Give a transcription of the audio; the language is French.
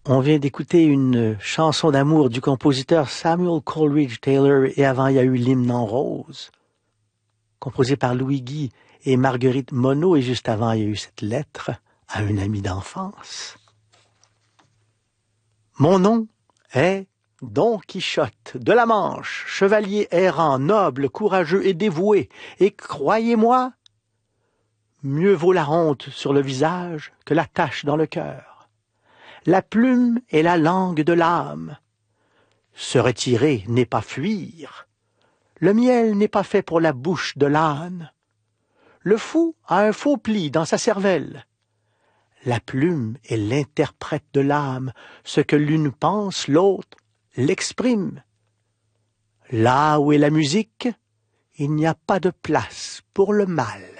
On vient d'écouter une chanson d'amour du compositeur Samuel Coleridge Taylor et avant il y a eu l'hymne en rose, composé par Louis Guy et Marguerite Monod et juste avant il y a eu cette lettre à un ami d'enfance. Mon nom est Don Quichotte de la Manche, chevalier errant, noble, courageux et dévoué, et croyez-moi, mieux vaut la honte sur le visage que la tache dans le cœur. La plume est la langue de l'âme. Se retirer n'est pas fuir. Le miel n'est pas fait pour la bouche de l'âne. Le fou a un faux pli dans sa cervelle. La plume est l'interprète de l'âme. Ce que l'une pense, l'autre l'exprime. Là où est la musique, il n'y a pas de place pour le mal.